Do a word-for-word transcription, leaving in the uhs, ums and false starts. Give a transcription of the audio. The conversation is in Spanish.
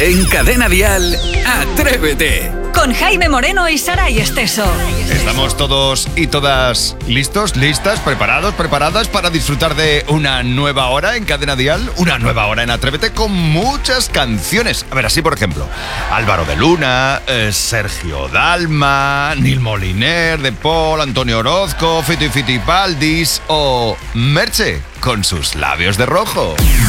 En Cadena Dial, Atrévete. Con Jaime Moreno y Saray Esteso. Estamos todos y todas listos, listas, preparados, preparadas para disfrutar de una nueva hora en Cadena Dial, una nueva hora en Atrévete con muchas canciones. A ver, así por ejemplo, Álvaro de Luna, eh, Sergio Dalma, Nil Moliner, De Paul, Antonio Orozco, Fito y Fitipaldis o Merche con sus labios de rojo.